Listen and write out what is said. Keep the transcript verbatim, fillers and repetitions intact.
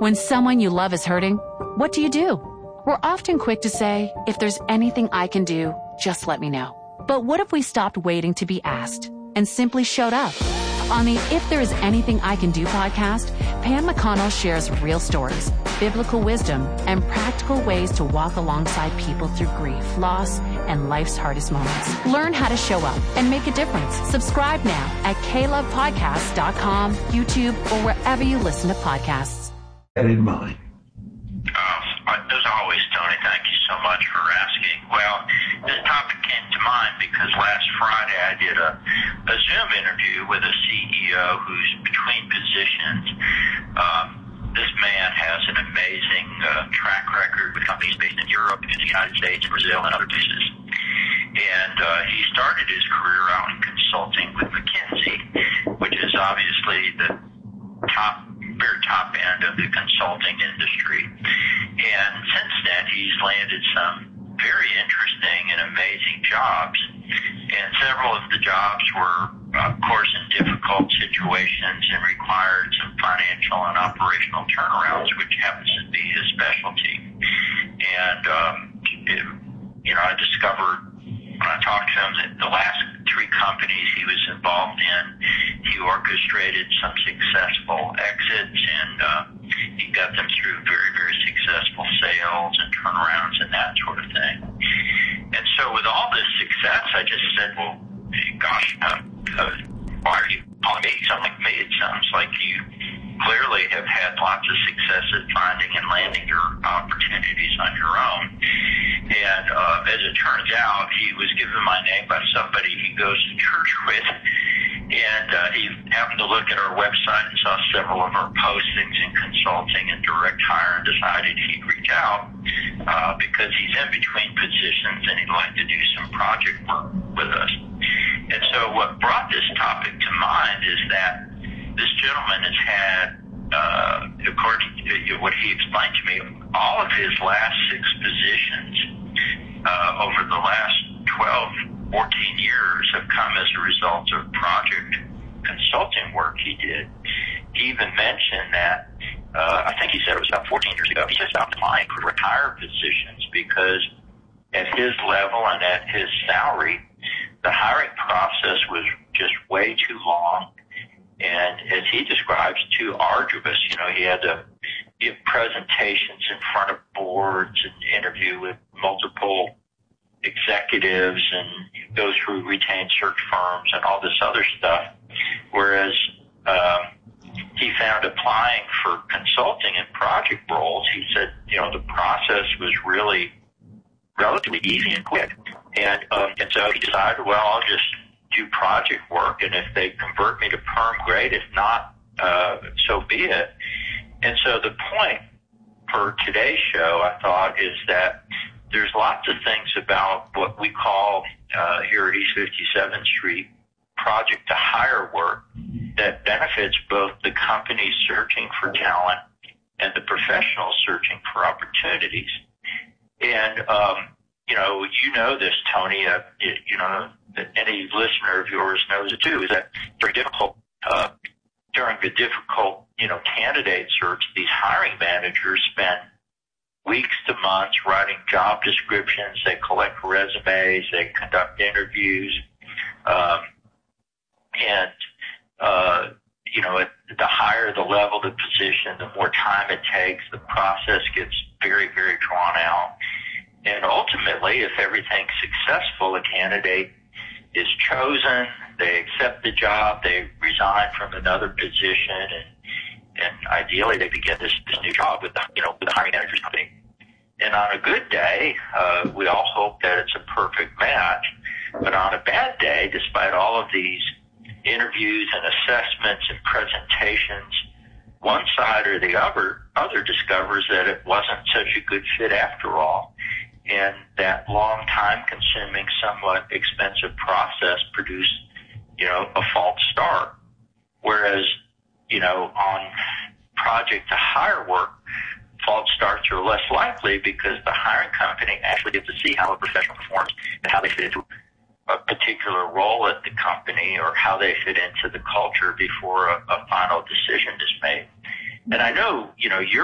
When someone you love is hurting, what do you do? We're often quick to say, if there's anything I can do, just let me know. But what if we stopped waiting to be asked and simply showed up? On the If There Is Anything I Can Do podcast, Pam McConnell shares real stories, biblical wisdom, and practical ways to walk alongside people through grief, loss, and life's hardest moments. Learn how to show up and make a difference. Subscribe now at k love podcast dot com, YouTube, or wherever you listen to podcasts. That in mind. Uh, as always, Tony, thank you so much for asking. Well, this topic came to mind because last Friday I did a, a Zoom interview with a C E O who's between positions. Um, this man has an amazing uh, track record with companies based in Europe, in the United States, Brazil, and other places. And uh, he started his career out in consulting with McKinsey, which is obviously the top very top end of the consulting industry. And since then, he's landed some very interesting and amazing jobs. And several of the jobs were, of course, in difficult situations and required some financial and operational turnarounds, which happens to be his specialty. And, um, it, you know, I discovered when I talked to him that the last three companies he was involved in, he orchestrated some successful exits, and uh, he got them through very, very successful sales and turnarounds and that sort of thing. And so with all this success, I just said, well, gosh, uh, uh, why are you calling me? You sound like me. It sounds like you clearly have had lots of success at finding and landing your opportunities on your own. And uh, as it turns out, he was given my name by somebody he goes to church with. And uh, he happened to look at our website and saw several of our postings in consulting and direct hire and decided he'd reach out uh, because he's in between positions and he'd like to do some project work with us. And so what brought this topic to mind is that this gentleman has had, uh, according to what he explained to me, all of his last six positions uh, over the last twelve, fourteen years have come as a result of project consulting work he did. He even mentioned that, uh, I think he said it was about fourteen years ago, he just stopped applying for retired positions because at his level and at his salary, the hiring process was just way too long. And as he describes, too arduous. You know, he had to give presentations in front of boards and interview with multiple executives and go through retained search firms and all this other stuff. Whereas um, he found applying for consulting and project roles, he said, you know, the process was really relatively easy and quick. And, um, and so he decided, well, I'll just do project work, and if they convert me to perm, great. If not, uh, so be it. And so the point for today's show, I thought, is that there's lots of things about what we call uh, here at East fifty-seventh Street project to hire work that benefits both the company searching for talent and the professionals searching for opportunities. And, um, you know, you know this, Tony, uh, it, you know, that any listener of yours knows it too, is that it's very difficult, uh, during the difficult, you know, candidate search, these hiring managers spend weeks to months writing job descriptions, they collect resumes, they conduct interviews, um, and, uh, you know, at the higher the level of the position, the more time it takes, the process gets very, very drawn out. And ultimately, if everything's successful, a candidate is chosen, they accept the job, they resign from another position, and, and ideally they begin this, this new job with the, you know, with the hiring manager's company. And on a good day, uh, we all hope that it's a perfect match. But on a bad day, despite all of these interviews and assessments and presentations, one side or the other, other discovers that it wasn't such a good fit after all. And that long time-consuming, somewhat expensive process produced, you know, a false start. Whereas, you know, on project-to-hire work, false starts are less likely because the hiring company actually gets to see how a professional performs and how they fit into a particular role at the company or how they fit into the culture before a, a final decision is made. And I know, you know, you're